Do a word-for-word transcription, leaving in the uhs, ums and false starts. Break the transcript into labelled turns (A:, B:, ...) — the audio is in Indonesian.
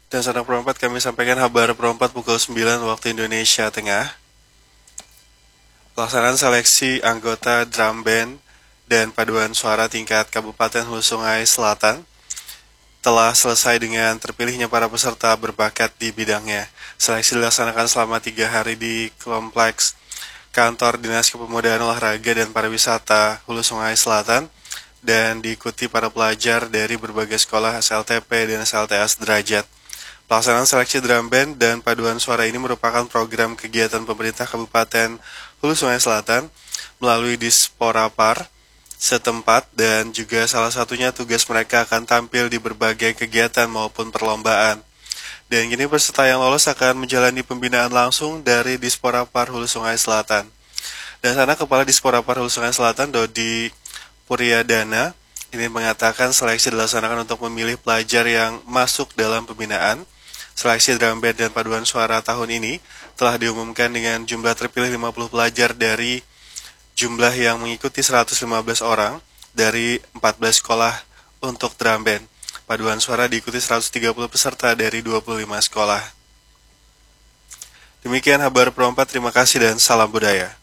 A: Dan sanak perempat kami sampaikan kabar perempat pukul sembilan waktu Indonesia Tengah. Pelaksanaan seleksi anggota drum band dan paduan suara tingkat Kabupaten Hulu Sungai Selatan telah selesai dengan terpilihnya para peserta berbakat di bidangnya. Seleksi dilaksanakan selama tiga hari di Kompleks Kantor Dinas Kepemudaan Olahraga dan Pariwisata Hulu Sungai Selatan dan diikuti para pelajar dari berbagai sekolah S L T P dan S L T A sederajat. Pelaksanaan seleksi drum band dan paduan suara ini merupakan program kegiatan pemerintah Kabupaten Hulu Sungai Selatan melalui Disporapar setempat dan juga salah satunya tugas mereka akan tampil di berbagai kegiatan maupun perlombaan. Dan kini peserta yang lolos akan menjalani pembinaan langsung dari Disporapar Hulu Sungai Selatan. Dan sana Kepala Disporapar Hulu Sungai Selatan Dodi Puryadana ini mengatakan seleksi dilaksanakan untuk memilih pelajar yang masuk dalam pembinaan. Seleksi drum band dan paduan suara tahun ini telah diumumkan dengan jumlah terpilih lima puluh pelajar dari jumlah yang mengikuti seratus lima belas orang dari empat belas sekolah untuk drum band. Paduan suara diikuti seratus tiga puluh peserta dari dua puluh lima sekolah. Demikian kabar perempat, terima kasih dan salam budaya.